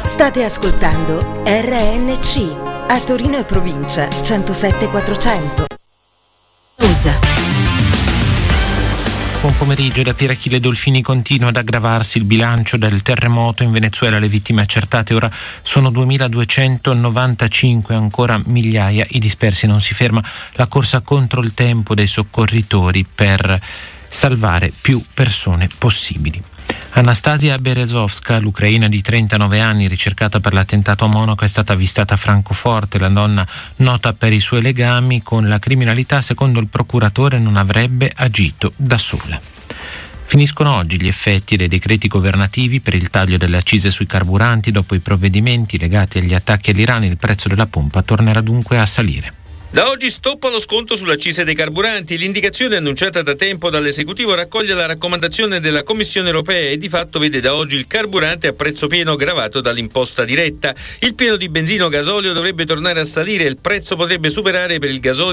State ascoltando RNC a Torino e provincia 107-400. USA. Buon pomeriggio. Da Pier Achille Dolfini continua ad aggravarsi il bilancio del terremoto in Venezuela. Le vittime accertate ora sono 2.295, ancora migliaia i dispersi. Non si ferma la corsa contro il tempo dei soccorritori per salvare più persone possibili. Anastasia Berezovska, l'ucraina di 39 anni ricercata per l'attentato a Monaco, è stata avvistata a Francoforte. La donna, nota per i suoi legami con la criminalità, secondo il procuratore non avrebbe agito da sola. Finiscono oggi gli effetti dei decreti governativi per il taglio delle accise sui carburanti. Dopo i provvedimenti legati agli attacchi all'Iran, il prezzo della pompa tornerà dunque a salire. Da oggi stop allo sconto sull'accise dei carburanti. L'indicazione annunciata da tempo dall'esecutivo raccoglie la raccomandazione della Commissione europea e di fatto vede da oggi il carburante a prezzo pieno gravato dall'imposta diretta. Il pieno di benzina o gasolio dovrebbe tornare a salire, il prezzo potrebbe superare per il gasolio